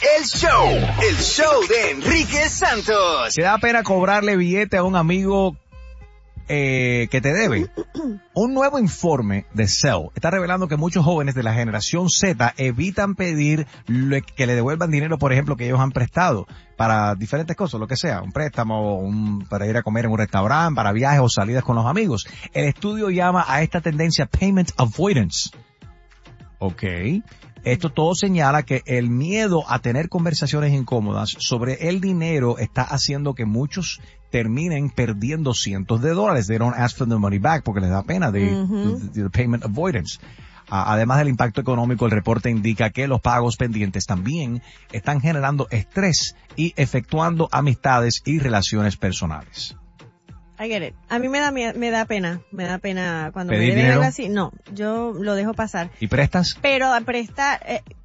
El show de Enrique Santos. ¿Te da pena cobrarle billete a un amigo que te debe? Un nuevo informe de Cell está revelando que muchos jóvenes de la generación Z evitan pedir que le devuelvan dinero, por ejemplo, que ellos han prestado para diferentes cosas, lo que sea, un préstamo, para ir a comer en un restaurante, para viajes o salidas con los amigos. El estudio llama a esta tendencia payment avoidance. Okay. Esto todo señala que el miedo a tener conversaciones incómodas sobre el dinero está haciendo que muchos terminen perdiendo cientos de dólares. They don't ask for the money back porque les da pena de payment avoidance. Además del impacto económico, el reporte indica que los pagos pendientes también están generando estrés y efectuando amistades y relaciones personales. I get it. A mí me da pena cuando me ¿Pedir deben dinero? algo así. No, yo lo dejo pasar. ¿Y prestas? Pero a prestar,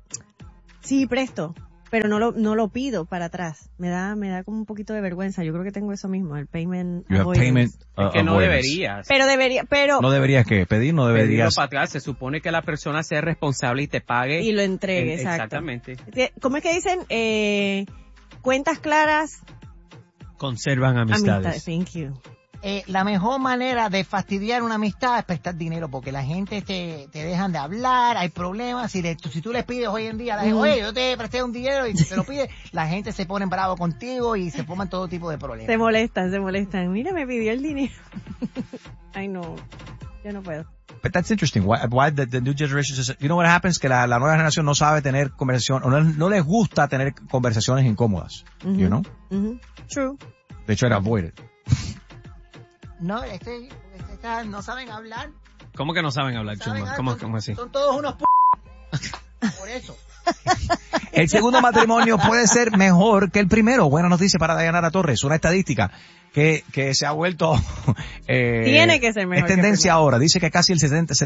sí presto, pero no lo pido para atrás. Me da como un poquito de vergüenza. Yo creo que tengo eso mismo, el payment You have avoidance. payment, Es que no avoidance. deberías. Pero ¿No deberías qué? ¿Pedir? ¿No Pedirlo deberías? para atrás. Se supone que la persona sea responsable y te pague. y lo entregue, exacto. Exactamente. ¿Cómo es que dicen? Cuentas claras, Conservan amistades. Thank you. La mejor manera de fastidiar una amistad es prestar dinero, porque la gente te dejan de hablar, hay problemas. Si tú les pides hoy en día, oye, yo te presté un dinero y te lo pides, la gente se pone bravo contigo y se forman todo tipo de problemas. Se molestan. Mira, me pidió el dinero. Ay, no. Yo no puedo. But that's interesting. Why the new generation says, you know what happens? Que la nueva generación no sabe tener conversación, o no les gusta tener conversaciones incómodas. You know? True. They try to avoid it. No, no saben hablar. ¿Cómo que no saben hablar, ¿Saben Chuma? hablar? ¿Cómo así? Son todos unos por eso. El segundo matrimonio puede ser mejor que el primero. Buena noticia para Dayanara Torres. Una estadística que se ha vuelto tiene que ser mejor. Es tendencia ahora. Dice que casi el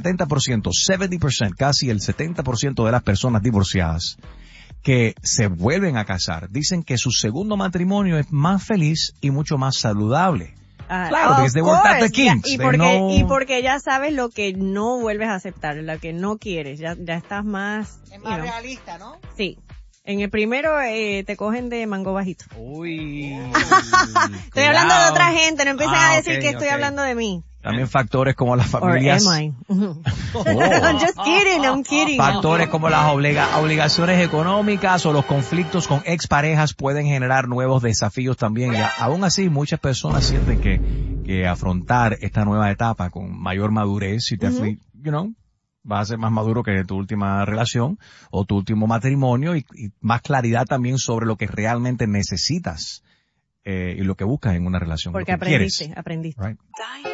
70%, casi el 70% de las personas divorciadas que se vuelven a casar dicen que su segundo matrimonio es más feliz y mucho más saludable. Claro, because they worked out the kinks. Y porque ya sabes lo que no vuelves a aceptar, lo que no quieres, ya estás más... Es más realista, ¿no? Sí. En el primero te cogen de mango bajito. Uy. Estoy hablando de otra gente, no empiecen a decir que estoy ok. hablando de mí. También factores como las familias. Or am I? I'm just kidding, I'm kidding. Factores como las obligaciones económicas o los conflictos con exparejas pueden generar nuevos desafíos también. Y aún así, muchas personas sienten que afrontar esta nueva etapa con mayor madurez y vas a ser más maduro que tu última relación o tu último matrimonio y más claridad también sobre lo que realmente necesitas y lo que buscas en una relación. Porque aprendiste. Right?